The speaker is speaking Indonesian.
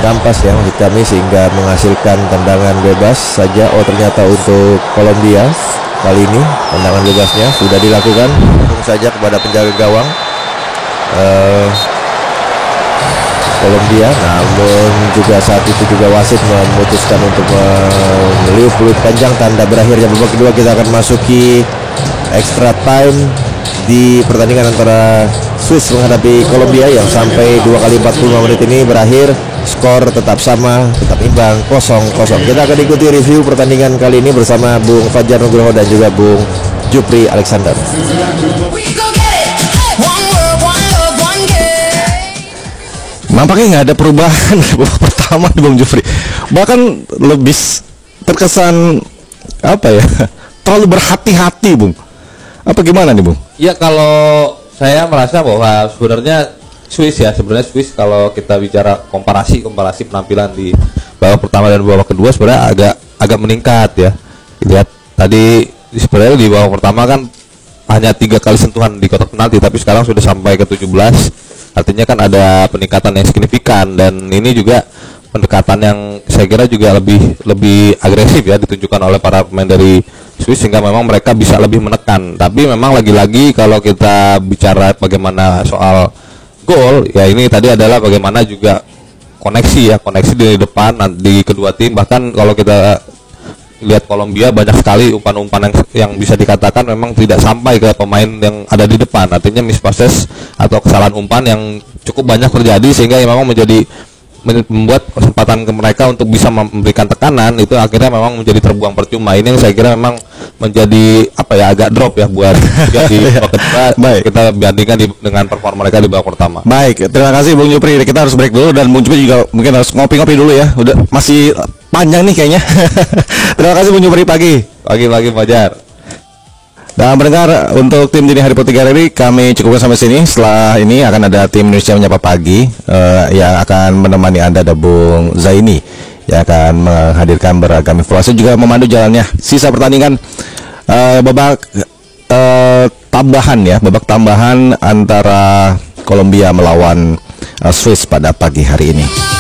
kampas ya maksud kami, sehingga menghasilkan tendangan bebas saja. Oh ternyata untuk Kolombia kali ini tendangan bebasnya sudah dilakukan langsung saja kepada penjaga gawang Kolombia, namun juga saat itu juga wasit memutuskan untuk meniup peluit panjang, tanda berakhirnya babak kedua. Kita akan masuki extra time di pertandingan antara Swiss menghadapi Kolombia yang sampai 2 kali 45 menit ini berakhir skor tetap sama, tetap imbang 0-0. Kita akan ikuti review pertandingan kali ini bersama Bung Fajar Nugroho dan juga Bung Jupri Alexander. Nampaknya nggak ada perubahan babak pertama di Bung Jufri, bahkan lebih terkesan apa ya, terlalu berhati-hati Bung. Apa gimana nih Bung? Ya kalau saya merasa bahwa sebenarnya Swiss kalau kita bicara komparasi penampilan di babak pertama dan babak kedua sebenarnya agak meningkat ya. Lihat tadi sebenarnya di babak pertama kan hanya 3 kali sentuhan di kotak penalti, tapi sekarang sudah sampai ke 17. Artinya kan ada peningkatan yang signifikan, dan ini juga pendekatan yang saya kira juga lebih agresif ya ditunjukkan oleh para pemain dari Swiss, sehingga memang mereka bisa lebih menekan. Tapi memang lagi-lagi kalau kita bicara bagaimana soal gol ya, ini tadi adalah bagaimana juga koneksi di depan di kedua tim. Bahkan kalau kita lihat Kolombia banyak sekali umpan-umpan yang bisa dikatakan memang tidak sampai ke pemain yang ada di depan. Artinya mispasses atau kesalahan umpan yang cukup banyak terjadi, sehingga memang membuat kesempatan ke mereka untuk bisa memberikan tekanan itu akhirnya memang menjadi terbuang percuma. Ini yang saya kira memang menjadi agak drop ya buat di babak kedua. Kita bandingkan dengan performa mereka di babak pertama. Baik, terima kasih Bung Jupri. Kita harus break dulu, dan Bung Jupri juga mungkin harus ngopi-ngopi dulu ya. Udah masih panjang nih kayaknya. Terima kasih Bung Jupri pagi Fajar. Dan pendengar, untuk tim Dini Hari Putih ini kami cukupkan sampai sini. Setelah ini akan ada tim Indonesia Menyapa Pagi yang akan menemani Anda, ada Bung Zaini yang akan menghadirkan beragam informasi, juga memandu jalannya sisa pertandingan babak tambahan antara Kolombia melawan Swiss pada pagi hari ini.